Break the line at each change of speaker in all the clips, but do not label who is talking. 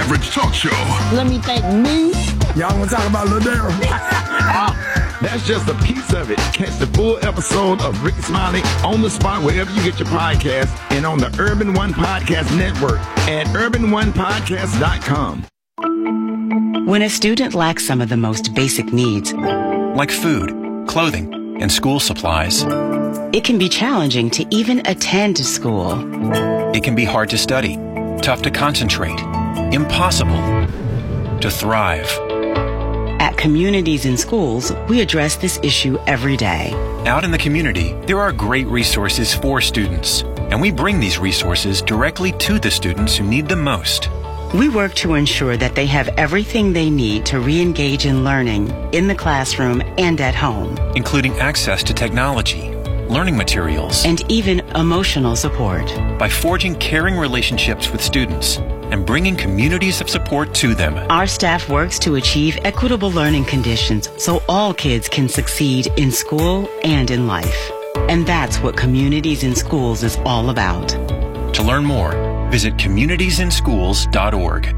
average talk show.
Let me thank me.
Y'all want to talk about Ladero?
That's just a piece of it. Catch the full episode of Rick Smiley on the spot wherever you get your podcast and on the Urban One Podcast Network at urbanonepodcast.com.
When a student lacks some of the most basic needs, like food, clothing, and school supplies, it can be challenging to even attend school. It can be hard to study, tough to concentrate, impossible to thrive. At Communities in Schools, we address this issue every day. Out in the community, there are great resources for students, and we bring these resources directly to the students who need them most. We work to ensure that they have everything they need to re-engage in learning in the classroom and at home, including access to technology, learning materials, and even emotional support. By forging caring relationships with students and bringing communities of support to them, our staff works to achieve equitable learning conditions so all kids can succeed in school and in life. And that's what Communities in Schools is all about. To learn more, visit communitiesInschools.org.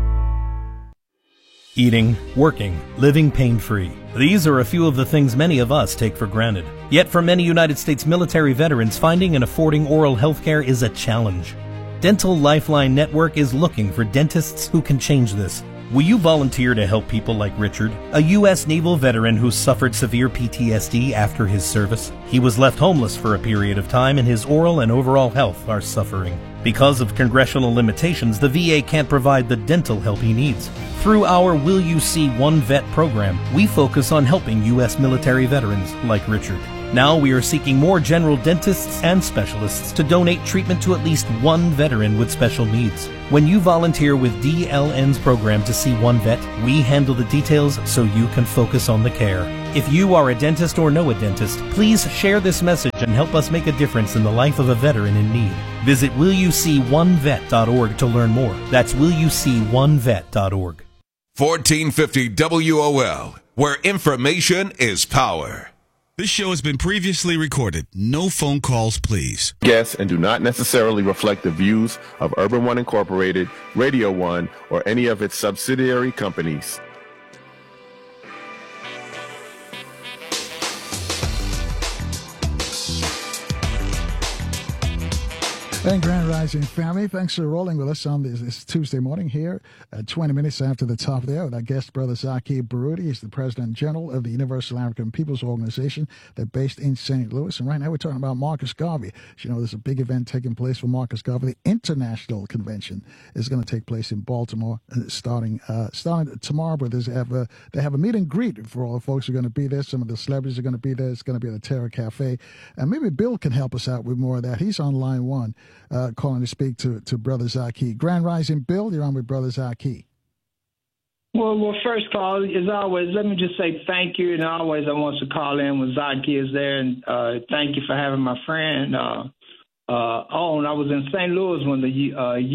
Eating, working, living pain-free. These are a few of the things many of us take for granted. Yet for many United States military veterans, finding and affording oral health care is a challenge. Dental Lifeline Network is looking for dentists who can change this. Will you volunteer to help people like Richard, a U.S. naval veteran who suffered severe PTSD after his service? He was left homeless for a period of time, and his oral and overall health are suffering. Because of congressional limitations, the VA can't provide the dental help he needs. Through our Will You See One Vet program, we focus on helping U.S. military veterans like Richard. Now we are seeking more general dentists and specialists to donate treatment to at least one veteran with special needs. When you volunteer with DLN's program to see one vet, we handle the details so you can focus on the care. If you are a dentist or know a dentist, please share this message and help us make a difference in the life of a veteran in need. Visit willyouseeonevet.org to learn more. That's willyouseeonevet.org.
1450 WOL, where information is power.
This show has been previously recorded. No phone calls, please.
Guests and do not necessarily reflect the views of Urban One Incorporated, Radio One, or any of its subsidiary companies.
And Grand Rising family, thanks for rolling with us on this Tuesday morning here at 20 minutes after the top of the hour with our guest, Brother Zaki Baruti. He's the President General of the Universal African Peoples Organization. They're based in St. Louis. And right now we're talking about Marcus Garvey. As you know, there's a big event taking place for Marcus Garvey. The International Convention is going to take place in Baltimore starting tomorrow. But they have a meet and greet for all the folks who are going to be there. Some of the celebrities are going to be there. It's going to be at the Terra Cafe. And maybe Bill can help us out with more of that. He's on line one. Calling to speak to Brother Zaki. Grand Rising, Bill, you're on with Brother Zaki.
Well, first call, as always, let me just say thank you. And always I want to call in when Zaki is there. And thank you for having my friend on. I was in St. Louis when the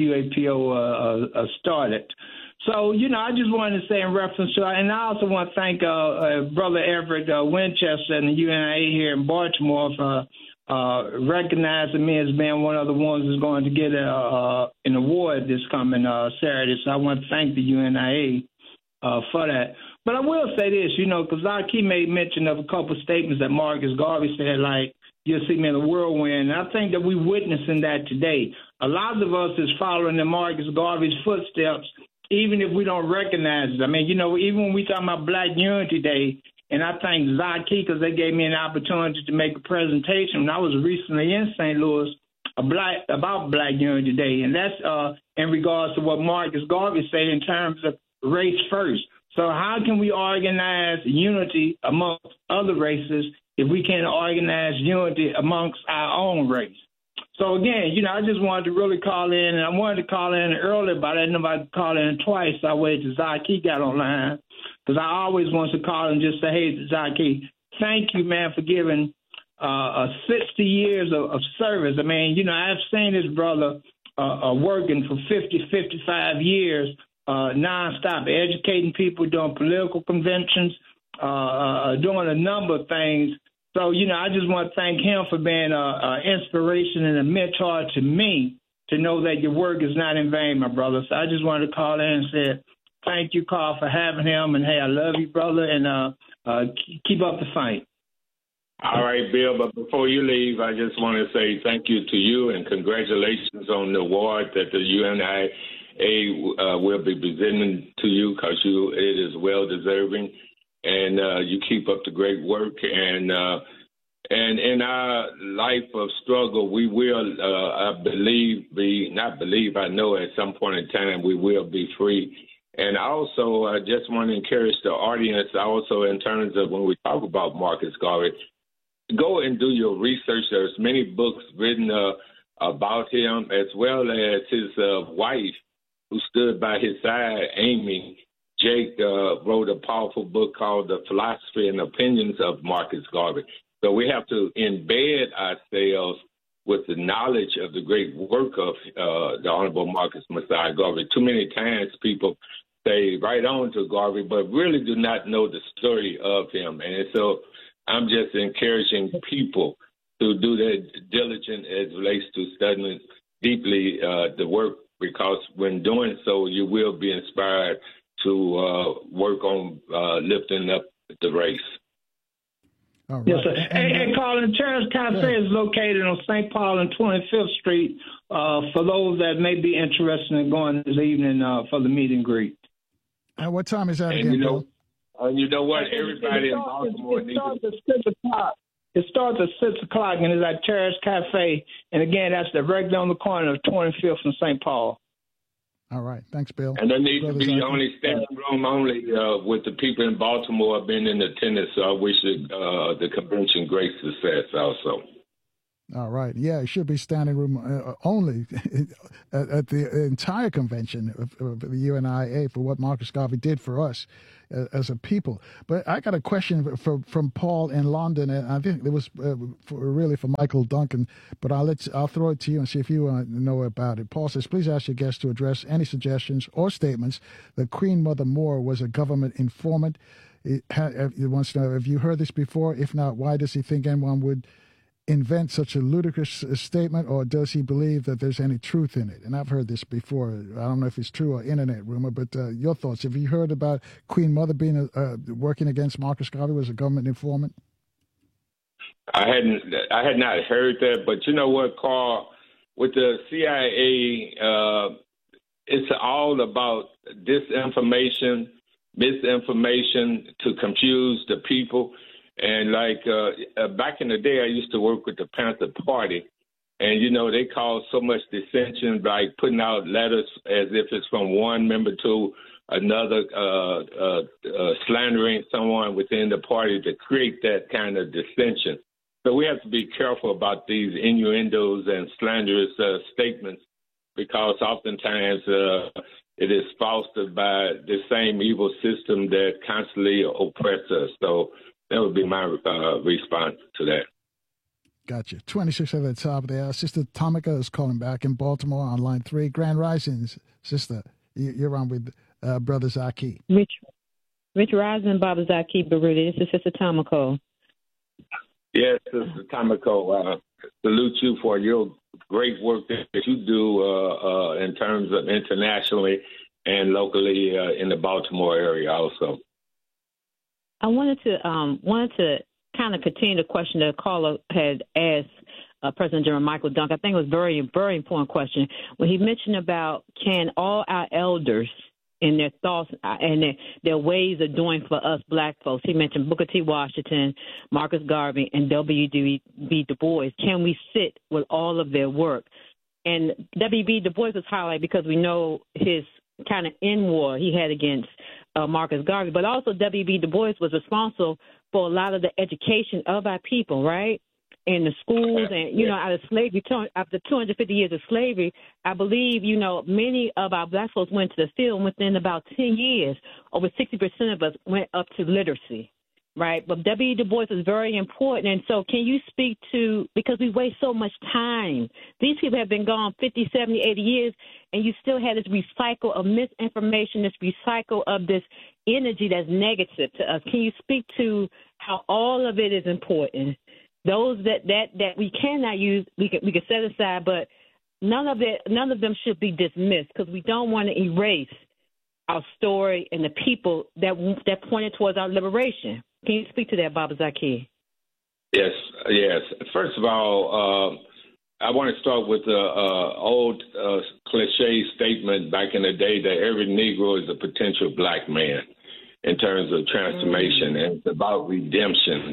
UAPO started. So, I just wanted to say in reference to, and I also want to thank Brother Everett Winchester and the UNIA here in Baltimore for recognizing me as being one of the ones who's going to get an award this coming Saturday. So I want to thank the UNIA for that. But I will say this, because Zaki made mention of a couple of statements that Marcus Garvey said, like, you'll see me in a whirlwind. And I think that we're witnessing that today. A lot of us is following in Marcus Garvey's footsteps, even if we don't recognize it. I mean, even when we talk about Black Unity Day, and I thank Zaki because they gave me an opportunity to make a presentation when I was recently in St. Louis about Black Unity Day. And that's in regards to what Marcus Garvey said in terms of race first. So how can we organize unity amongst other races if we can't organize unity amongst our own race? So, again, I just wanted to really call in, and I wanted to call in earlier, but I didn't know if I could call in twice. So I waited till Zaki got online. Because I always want to call and just say, hey, Zaki, thank you, man, for giving 60 years of service. I mean, I've seen this brother working for 50, 55 years nonstop, educating people, doing political conventions, doing a number of things. So, I just want to thank him for being an inspiration and a mentor to me to know that your work is not in vain, my brother. So I just wanted to call in and say thank you, Carl, for having him. And, hey, I love you, brother, and keep up the fight.
All right, Bill, but before you leave, I just want to say thank you to you and congratulations on the award that the UNIA will be presenting to you, because it is well-deserving, and you keep up the great work. And in our life of struggle, we will, I know at some point in time we will be free. And also, I just want to encourage the audience also in terms of when we talk about Marcus Garvey, go and do your research. There's many books written about him, as well as his wife, who stood by his side, Amy. Jake wrote a powerful book called The Philosophy and Opinions of Marcus Garvey. So we have to embed ourselves with the knowledge of the great work of the Honorable Marcus Messiah Garvey. Too many times people say right on to Garvey, but really do not know the story of him. And so I'm just encouraging people to do their diligence as relates to studying deeply the work, because when doing so, you will be inspired to work on lifting up the race.
All right.
Yes, sir. Hey, Colin, Terrace Cafe is located on St. Paul and 25th Street for those that may be interested in going this evening for the meet and greet.
What time is that again, Bill?
You know what? Everybody in Baltimore needs to...
It starts at 6 o'clock and is at Terrace Cafe. And again, that's directly on the corner of 25th and St. Paul.
All right. Thanks, Bill.
And there needs to be only standing room only with the people in Baltimore being in attendance. So I wish the convention great success also.
All right. Yeah, it should be standing room only at the entire convention of the UNIA for what Marcus Garvey did for us as a people. But I got a question from Paul in London, and I think it was really for Michael Duncan, but I'll throw it to you and see if you know about it. Paul says, please ask your guest to address any suggestions or statements that Queen Mother Moore was a government informant. He wants to know, have you heard this before? If not, why does he think anyone would invent such a ludicrous statement, or does he believe that there's any truth in it? And I've heard this before. I don't know if it's true or internet rumor, but your thoughts. Have you heard about Queen Mother being working against Marcus Garvey as a government informant?
I had not heard that, but you know what, Carl? With the CIA, it's all about disinformation, misinformation to confuse the people. And like back in the day, I used to work with the Panther Party, and, you know, they caused so much dissension by putting out letters as if it's from one member to another, slandering someone within the party to create that kind of dissension. So we have to be careful about these innuendos and slanderous statements, because oftentimes it is fostered by the same evil system that constantly oppresses us. So that would be my response to that.
Gotcha. 26 at the top there. Sister Tamika is calling back in Baltimore on line 3. Grand Risings, sister. You're on with Brother Zaki.
Rich Rising, Baba Zaki Baruti. This is Sister Tamiko.
Yes, Sister Tamiko. Salute you for your great work that you do in terms of internationally and locally in the Baltimore area also.
I wanted to kind of continue the question that caller had asked President General Michael Duncan. I think it was a very, very important question when he mentioned about, can all our elders in their thoughts and their ways of doing for us black folks. He mentioned Booker T. Washington, Marcus Garvey, and W.B. Du Bois. Can we sit with all of their work? And W.B. Du Bois was highlighted because we know his kind of war he had against Marcus Garvey, but also W.B. Du Bois was responsible for a lot of the education of our people, right? In the schools and, you know, out of slavery, after 250 years of slavery, I believe, you know, many of our black folks went to the field. Within about 10 years, over 60% of us went up to literacy, right? But W.B. Du Bois is very important. And so can you speak to, because we waste so much time. These people have been gone 50, 70, 80 years, and you still had this recycle of misinformation, this recycle of this energy that's negative to us. Can you speak to how all of it is important? Those that we cannot use, we can set aside, but none of them should be dismissed, because we don't want to erase our story and the people that pointed towards our liberation. Can you speak to that, Baba Zakir?
Yes. First of all, I want to start with the old cliche statement back in the day that every Negro is a potential black man in terms of transformation, and it's about redemption.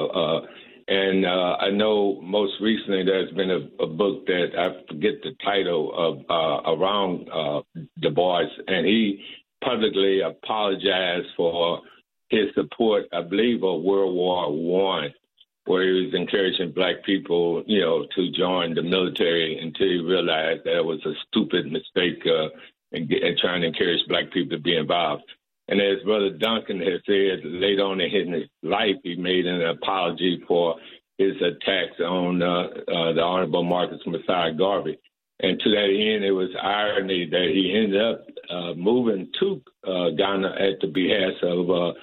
And I know most recently there's been a book that I forget the title of around Du Bois, and he publicly apologized for his support, I believe, of World War I, where he was encouraging black people, to join the military until he realized that it was a stupid mistake in trying to encourage black people to be involved. And as Brother Duncan has said, later on in his life, he made an apology for his attacks on the Honorable Marcus Messiah Garvey. And to that end, it was irony that he ended up moving to Ghana at the behest of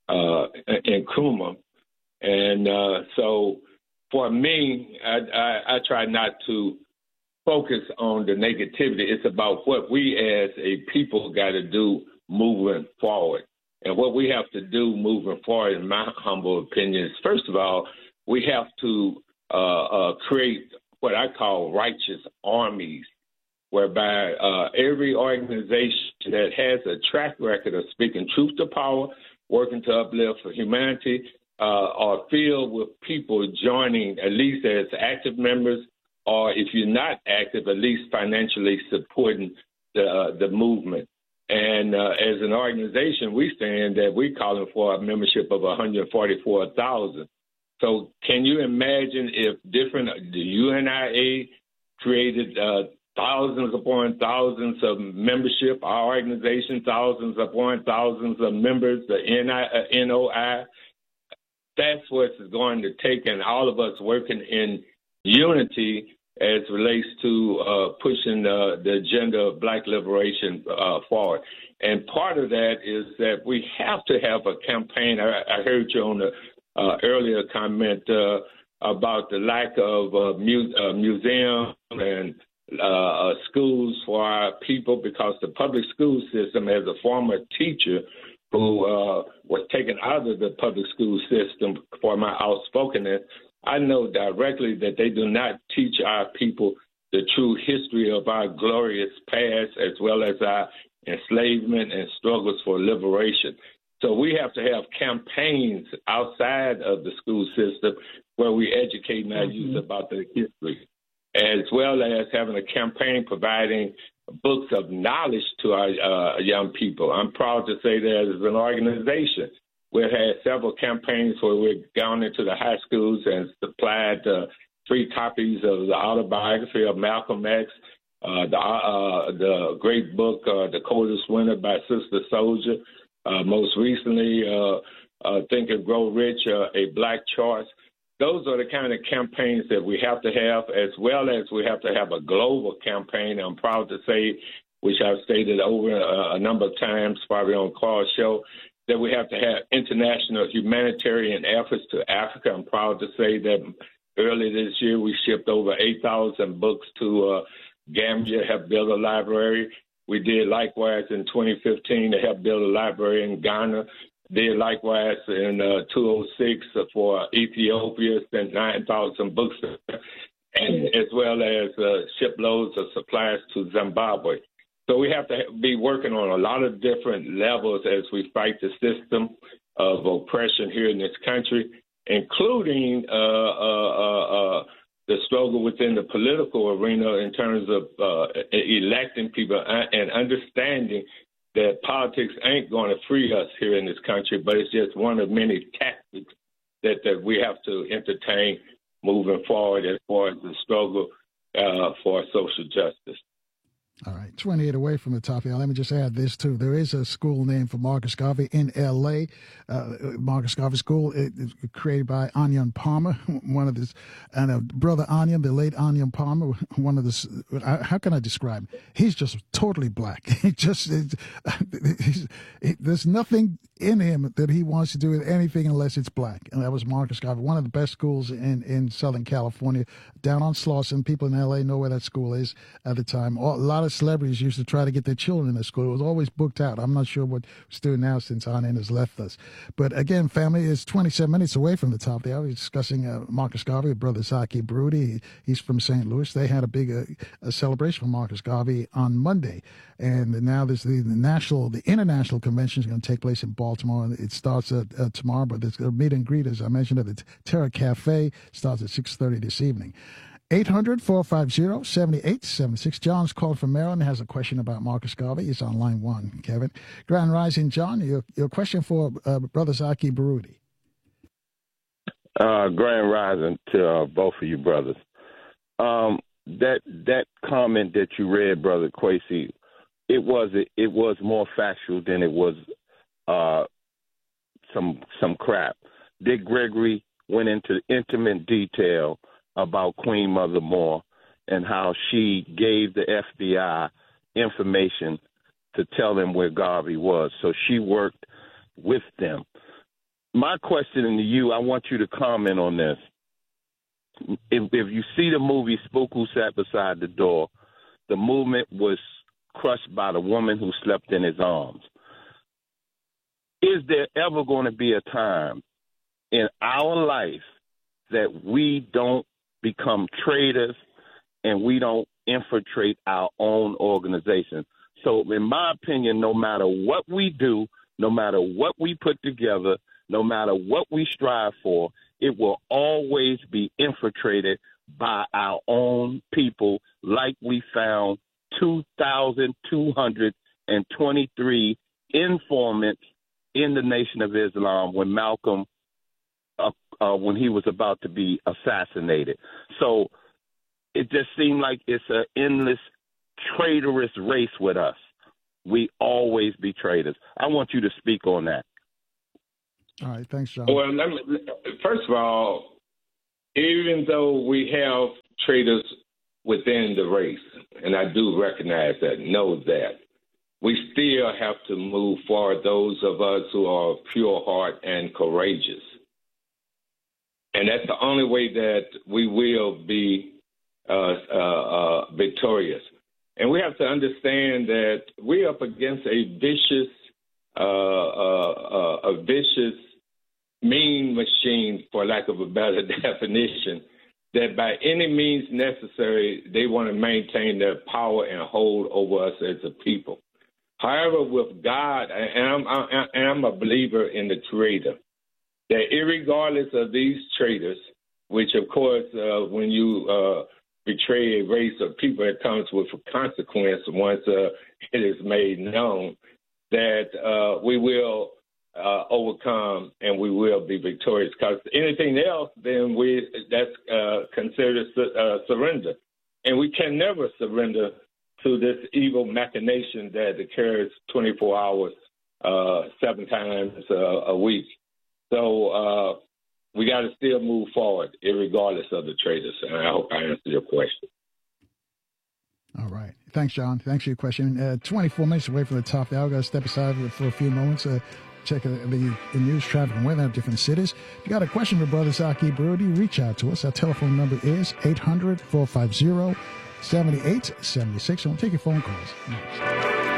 Nkrumah. And so for me, I try not to focus on the negativity. It's about what we as a people got to do moving forward. And what we have to do moving forward, in my humble opinion, is, first of all, we have to create what I call righteous armies, whereby every organization that has a track record of speaking truth to power, working to uplift for humanity, are filled with people joining at least as active members, or if you're not active, at least financially supporting the movement. And as an organization, we stand that we're calling for a membership of 144,000. So can you imagine if the UNIA created thousands upon thousands of membership, our organization, thousands upon thousands of members, the NOI, that's what it's going to take, and all of us working in unity as relates to pushing the agenda of black liberation forward. And part of that is that we have to have a campaign. I heard you on the earlier comment about the lack of museums and schools for our people, because the public school system, as a former teacher who was taken out of the public school system for my outspokenness, I know directly that they do not teach our people the true history of our glorious past, as well as our enslavement and struggles for liberation. So we have to have campaigns outside of the school system where we educate our youth about the history, as well as having a campaign providing books of knowledge to our young people. I'm proud to say that as an organization, we've had several campaigns where we've gone into the high schools and supplied free copies of the autobiography of Malcolm X, the great book, The Coldest Winter by Sister Soldier, most recently, Think and Grow Rich, A Black Choice. Those are the kind of campaigns that we have to have, as well as we have to have a global campaign. I'm proud to say, which I've stated over a number of times, probably on Claude's show, that we have to have international humanitarian efforts to Africa. I'm proud to say that early this year we shipped over 8,000 books to Gambia, helped build a library. We did likewise in 2015 to help build a library in Ghana. Did likewise in 2006 for Ethiopia, sent 9,000 books, and as well as shiploads of supplies to Zimbabwe. So we have to be working on a lot of different levels as we fight the system of oppression here in this country, including the struggle within the political arena in terms of electing people and understanding that politics ain't going to free us here in this country, but it's just one of many tactics that we have to entertain moving forward as far as the struggle for social justice.
All right, 28 away from the top here. Let me just add this, too. There is a school named for Marcus Garvey in L.A., Marcus Garvey School, created by Onion Palmer, one of this, and Brother Onion, the late Onion Palmer, one of the, how can I describe him? He's just totally black. There's nothing in him that he wants to do anything unless it's black. And that was Marcus Garvey, one of the best schools in Southern California, down on Slauson. People in L.A. know where that school is at the time. A lot of celebrities used to try to get their children in the school. It was always booked out. I'm not sure what it's doing now since Anand has left us. But again, family, is 27 minutes away from the top of the hour. We're discussing Marcus Garvey with Brother Zaki Baruti. He's from St. Louis. They had a big celebration for Marcus Garvey on Monday. And now there's the international convention is going to take place in Baltimore. It starts tomorrow, but there's a meet and greet, as I mentioned, at the Terra Cafe. Starts at 6:30 this evening. 800-450-7876. John's called from Maryland, has a question about Marcus Garvey. He's on line one, Kevin. Grand Rising, John, your question for Brother Zaki Baruti.
Grand Rising to both of you brothers. That comment that you read, Brother Quasi, it was more factual than it was some crap. Dick Gregory went into intimate detail about Queen Mother Moore and how she gave the FBI information to tell them where Garvey was. So she worked with them. My question to you, I want you to comment on this. If you see the movie Spook Who Sat Beside the Door, the movement was crushed by the woman who slept in his arms. Is there ever going to be a time in our life that we don't become traitors and we don't infiltrate our own organization? So in my opinion, no matter what we do, no matter what we put together, no matter what we strive for, it will always be infiltrated by our own people, like we found 2,223 informants in the Nation of Islam when Malcolm, when he was about to be assassinated. So it just seemed like it's an endless traitorous race with us. We always be traitors. I want you to speak on that.
All right, thanks, John.
Well, first of all, even though we have traitors within the race, and I do recognize that, know that, we still have to move forward, those of us who are pure heart and courageous. And that's the only way that we will be victorious. And we have to understand that we're up against a vicious, mean machine, for lack of a better definition, that by any means necessary, they want to maintain their power and hold over us as a people. However, with God, and I'm a believer in the Creator, that irregardless of these traitors, which of course, when you betray a race of people, it comes with a consequence once it is made known, that we will overcome and we will be victorious. Because anything else, then that's considered surrender. And we can never surrender to this evil machination that occurs 24 hours, 7 times a week. So we got to still move forward, regardless of the traitors. And I hope I answered your question.
All right. Thanks, John. Thanks for your question. 24 minutes away from the top of the hour. I've got to step aside for a few moments. Check the news, traffic, and weather in different cities. If you got a question for Brother Zaki Baruti, reach out to us. Our telephone number is 800-450-7876. And we'll take your phone calls next.